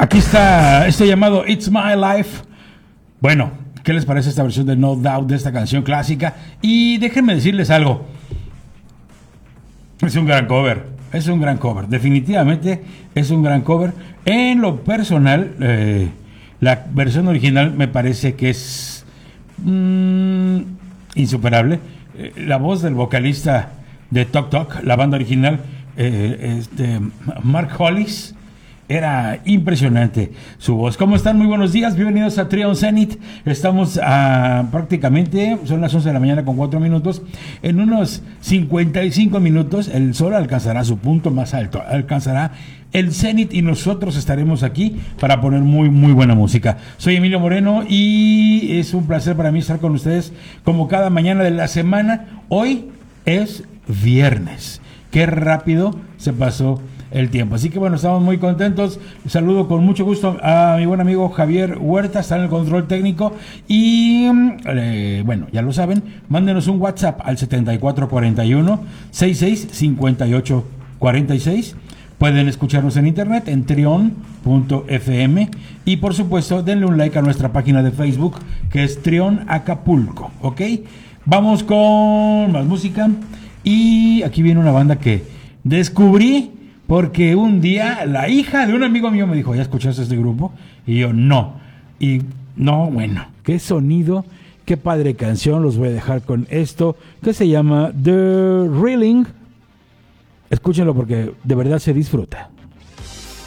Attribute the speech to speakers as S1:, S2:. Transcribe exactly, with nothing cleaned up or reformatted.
S1: Aquí está este llamado It's My Life. Bueno, ¿qué les parece esta versión de No Doubt de esta canción clásica? Y déjenme decirles algo. Es un gran cover. Es un gran cover. Definitivamente es un gran cover. En lo personal, eh, la versión original me parece que es mmm, insuperable. Eh, la voz del vocalista de Tok Tok, la banda original, eh, este, Mark Hollis, era impresionante su voz. ¿Cómo están? Muy buenos días, bienvenidos a Trion Zenith. Estamos a prácticamente, son las once de la mañana con cuatro minutos. En unos cincuenta y cinco minutos el sol alcanzará su punto más alto, alcanzará el cenit y nosotros estaremos aquí para poner muy muy buena música. Soy Emilio Moreno y es un placer para mí estar con ustedes como cada mañana de la semana. Hoy es viernes. Qué rápido se pasó el tiempo. Así que bueno, estamos muy contentos. Saludo con mucho gusto a mi buen amigo Javier Huerta, está en el control técnico. Y eh, bueno, ya lo saben, mándenos un WhatsApp al setenta y cuatro cuarenta y uno, sesenta y seis cincuenta y ocho cuarenta y seis. Pueden escucharnos en internet en trion punto f m y por supuesto denle un like a nuestra página de Facebook que es Trion Acapulco, ¿ok? Vamos con más música y aquí viene una banda que descubrí porque un día la hija de un amigo mío me dijo, ¿ya escuchaste este grupo? Y yo, no. Y no, bueno, qué sonido, qué padre canción. Los voy a dejar con esto que se llama The Reeling. Escúchenlo porque de verdad se disfruta.